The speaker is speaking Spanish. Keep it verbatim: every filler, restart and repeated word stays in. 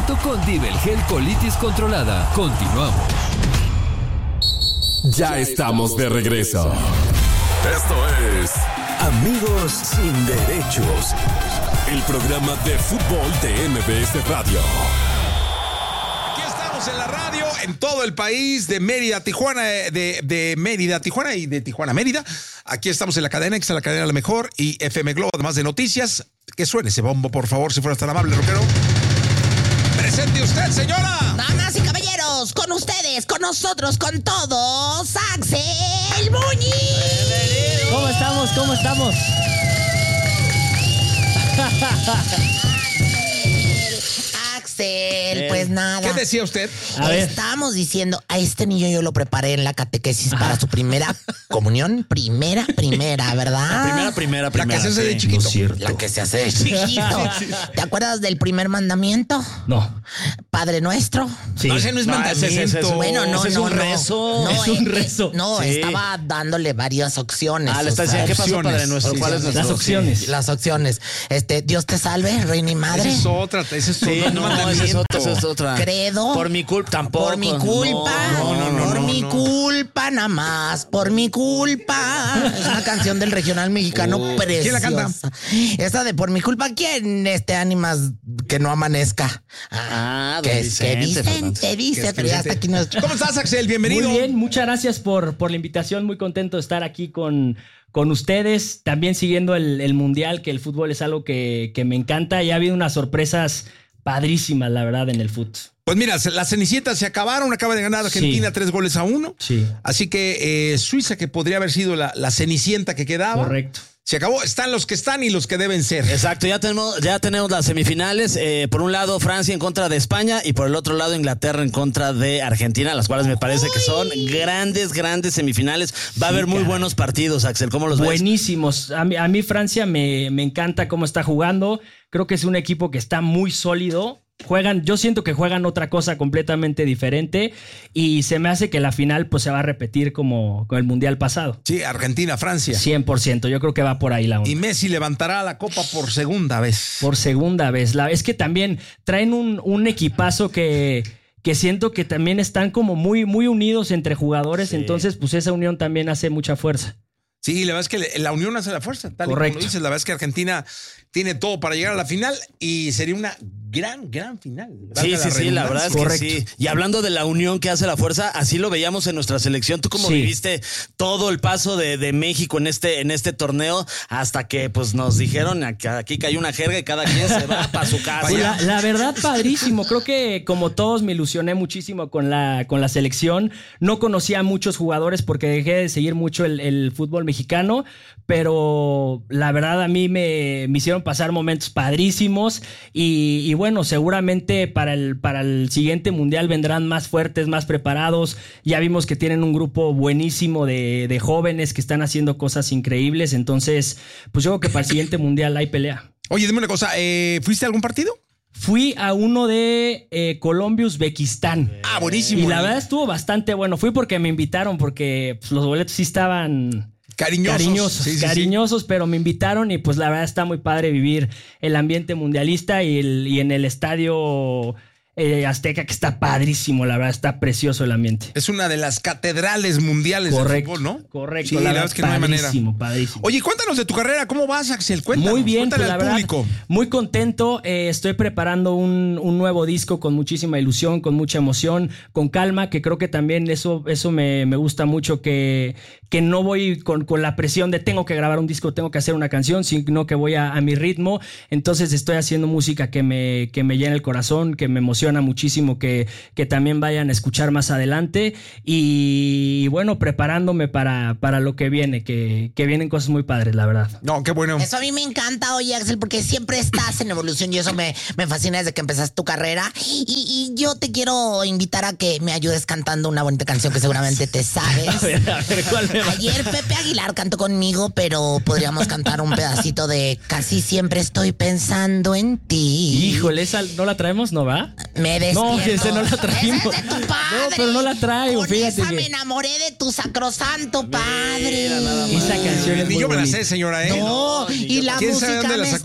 junto con Divelgel Colitis Controlada. Continuamos. Ya estamos de regreso. Esto es Amigos Sin Derechos, el programa de fútbol de M B S Radio. Aquí estamos en la radio, en todo el país, de Mérida a Tijuana, de, de Mérida a Tijuana y de Tijuana a Mérida. Aquí estamos en la cadena X, la cadena La Mejor y F M Globo, además de noticias. Que suene ese bombo, por favor, si fueras tan amable, rockero. ¡Presente usted, señora! Damas y caballeros, con ustedes, con nosotros, con todos, Axel Muñiz. ¿Cómo estamos? ¿Cómo estamos? Axel, pues nada. ¿Qué decía usted? A ver. Estábamos diciendo, a este niño yo lo preparé en la catequesis Ajá. para su primera comunión. Primera, primera, ¿verdad? Primera, primera, primera. La que se hace sí, de chiquito. No La que se hace de chiquito. ¿Te acuerdas del primer mandamiento? No. Padre nuestro. Sí. No, ese no es No, mandamiento. ese, ese, ese, Bueno, no, ese es no, un no. rezo. No, Es un eh, rezo. No, Sí. estaba dándole varias opciones. Ah, le está o sea, diciendo, ¿qué pasó, opciones. Padre Nuestro? Sí, ¿Cuál sí, es sí. nuestro? Las opciones. Las opciones. Este, Dios te salve, reina y madre. Esa es otra, esa es Sí, otra. no, esa es otra, esa es otra. Credo. Por mi culpa, tampoco. Por mi culpa. No, no, no, por no, mi no. culpa, nada más. Por mi culpa. Es una canción del regional mexicano Uh, preciosa. ¿quién la canta? Esa de Por mi culpa, ¿quién este ánimas que no amanezca? Ah, que, don que Vicente dicen, Fernández. que dice, Que es pero ya Vicente. hasta aquí no. ¿Cómo estás, Axel? Bienvenido. Muy bien, muchas gracias por, por la invitación. Muy contento de estar aquí con, con ustedes. También siguiendo el, el Mundial, que el fútbol es algo que, que me encanta. Y ha habido unas sorpresas padrísimas, la verdad, en el fútbol. Pues mira, las Cenicientas se acabaron, acaba de ganar Argentina Sí. tres goles a uno. Sí. Así que eh, Suiza, que podría haber sido la, la Cenicienta que quedaba. Correcto. Se acabó, están los que están y los que deben ser. Exacto, ya tenemos, ya tenemos las semifinales. Eh, por un lado, Francia en contra de España y por el otro lado, Inglaterra en contra de Argentina, las cuales me parece que son grandes, grandes semifinales. Va a haber muy caray. buenos partidos, Axel. ¿Cómo los ves? Buenísimos. A mí, a mí Francia me, me encanta cómo está jugando. Creo que es un equipo que está muy sólido. Juegan, yo siento que juegan otra cosa completamente diferente y se me hace que la final pues se va a repetir como con el Mundial pasado. Sí, Argentina, Francia. cien por ciento, yo creo que va por ahí la onda. Y Messi levantará la copa por segunda vez. Por segunda vez. La, es que también traen un, un equipazo que, que siento que también están como muy, muy unidos entre jugadores, Sí. entonces pues esa unión también hace mucha fuerza. Sí, la verdad es que la unión hace la fuerza, tal Correcto. y como lo dices. La verdad es que Argentina tiene todo para llegar a la final y sería una gran, gran final. Sí, Valga sí, sí, la verdad es que Correcto. sí. Y hablando de la unión que hace la fuerza, así lo veíamos en nuestra selección. ¿Tú cómo Sí. viviste todo el paso de, de México en este, en este torneo hasta que pues nos dijeron que aquí cayó una jerga y cada quien se va para su casa? Pues la, la verdad, padrísimo. Creo que como todos me ilusioné muchísimo con la, con la selección. No conocía a muchos jugadores porque dejé de seguir mucho el, el fútbol mexicano, pero la verdad a mí me, me hicieron pasar momentos padrísimos y, y bueno, seguramente para el, para el siguiente mundial vendrán más fuertes, más preparados. Ya vimos que tienen un grupo buenísimo de, de jóvenes que están haciendo cosas increíbles. Entonces, pues yo creo que para el siguiente mundial hay pelea. Oye, dime una cosa, eh, ¿fuiste a algún partido? Fui a uno de eh, Colombia-Uzbekistán. Ah, buenísimo. Y la verdad estuvo bastante bueno. Fui porque me invitaron, porque pues, los boletos sí estaban Cariñosos. cariñosos, Sí, sí, sí. cariñosos, pero me invitaron y pues la verdad está muy padre vivir el ambiente mundialista y, el, y en el estadio eh, Azteca, que está padrísimo, la verdad está precioso el ambiente. Es una de las catedrales mundiales Correcto, del fútbol, ¿no? correcto. Sí, la verdad es que no hay manera. padrísimo, padrísimo. Oye, cuéntanos de tu carrera, ¿cómo vas, Axel? Cuéntanos, Muy bien, cuéntale pues, al la verdad, público. muy contento. Eh, estoy preparando un, un nuevo disco con muchísima ilusión, con mucha emoción, con calma, que creo que también eso, eso me, me gusta mucho, que, que no voy con, con la presión de tengo que grabar un disco, tengo que hacer una canción, sino que voy a, a mi ritmo. Entonces estoy haciendo música que me, que me llena el corazón, que me emociona muchísimo, que, que también vayan a escuchar más adelante. Y bueno, preparándome para, para lo que viene, que, que vienen cosas muy padres, la verdad. No, qué bueno. Eso a mí me encanta, oye, Axel, porque siempre estás en evolución y eso me, me fascina desde que empezaste tu carrera. Y, y yo te quiero invitar a que me ayudes cantando una bonita canción que seguramente te sabes. A ver, a ver, ¿cuál me va? Ayer Pepe Aguilar cantó conmigo, pero podríamos cantar un pedacito de Casi siempre estoy pensando en ti. Híjole, esa no la traemos, ¿no va? Me despierto. No, que ese no la trajimos. Esa es de tu padre. No, pero no la traigo, Con fíjate esa que- me enamoré de tu sacrosanto padre. Esa canción es Ni muy yo me la bonita. sé, señora, ¿eh? No, y la ¿Quién sabe música dónde la me sacó?